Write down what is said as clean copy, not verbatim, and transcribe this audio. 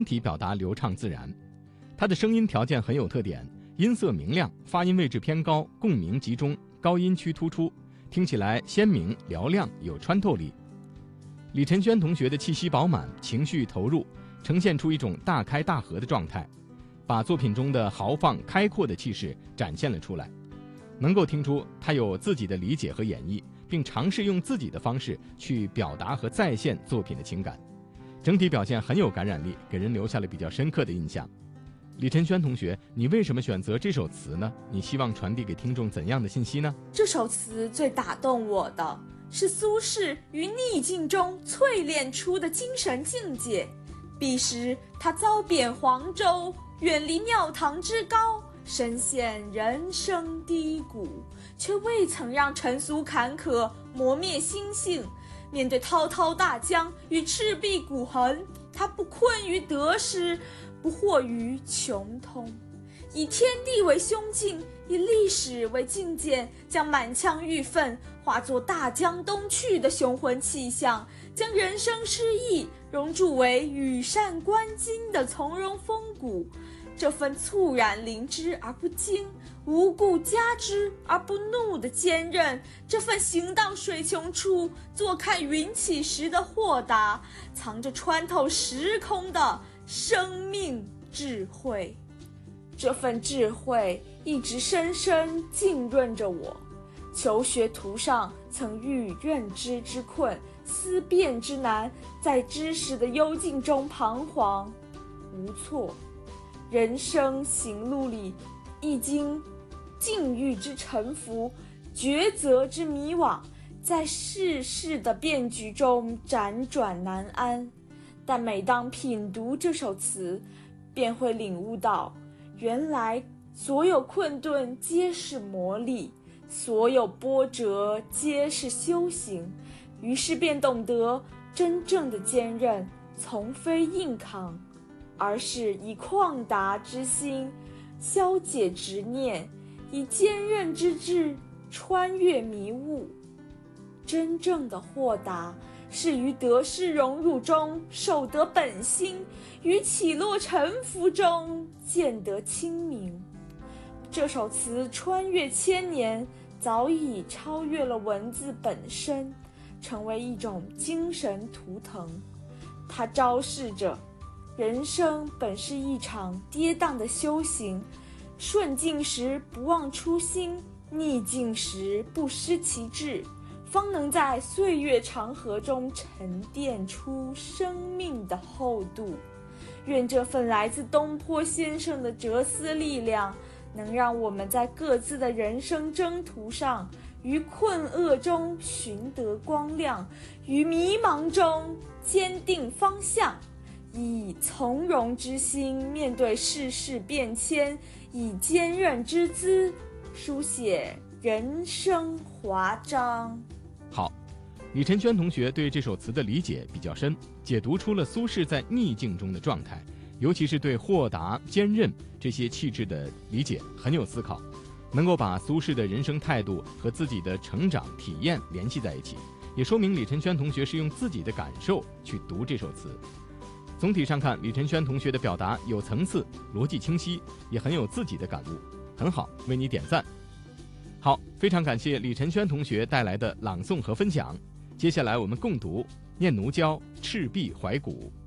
体表达流畅自然。他的声音条件很有特点，音色明亮，发音位置偏高，共鸣集中，高音区突出，听起来鲜明嘹亮，有穿透力。李晨轩同学的气息饱满，情绪投入，呈现出一种大开大合的状态，把作品中的豪放开阔的气势展现了出来。能够听出他有自己的理解和演绎，并尝试用自己的方式去表达和再现作品的情感，整体表现很有感染力，给人留下了比较深刻的印象。李晨轩同学，你为什么选择这首词呢？你希望传递给听众怎样的信息呢？ 这首词最打动我的是苏轼于逆境中淬炼出的精神境界。彼时他遭贬黄州，远离庙堂之高，深陷人生低谷，却未曾让尘俗坎坷磨灭心性。面对滔滔大江与赤壁骨痕，他不困于得失，不惑于穷通，以天地为胸襟，以历史为境界，将满腔郁愤化作大江东去的雄浑气象，将人生失意熔铸为羽扇纶巾的从容风骨。这份猝然临之而不惊，无故加之而不怒的坚韧，这份行到水穷处坐看云起时的豁达，藏着穿透时空的生命智慧。这份智慧一直深深浸润着我。求学途上曾遇认知之困，思辨之难，在知识的幽静中彷徨无措。人生行路里，亦经境遇之沉浮，抉择之迷惘，在世事的变局中辗转难安。但每当品读这首词，便会领悟到，原来所有困顿皆是磨砺，所有波折皆是修行。于是便懂得，真正的坚韧从非硬扛，而是以旷达之心消解执念，以坚韧之志穿越迷雾。真正的豁达是于得失荣辱中守得本心，于起落沉浮中见得清明。这首词穿越千年，早已超越了文字本身，成为一种精神图腾。它昭示着人生本是一场跌宕的修行，顺境时不忘初心，逆境时不失其志，方能在岁月长河中沉淀出生命的厚度。愿这份来自东坡先生的哲思力量，能让我们在各自的人生征途上，于困厄中寻得光亮，于迷茫中坚定方向，以从容之心面对世事变迁，以坚韧之姿书写人生华章。 好，李晨轩同学对这首词的理解比较深，解读出了苏轼在逆境中的状态，尤其是对豁达、坚韧这些气质的理解很有思考，能够把苏轼的人生态度和自己的成长体验联系在一起，也说明李晨轩同学是用自己的感受去读这首词。总体上看，李晨轩同学的表达有层次，逻辑清晰，也很有自己的感悟，很好，为你点赞。好，非常感谢李晨轩同学带来的朗诵和分享。接下来我们共读《念奴娇·赤壁怀古》。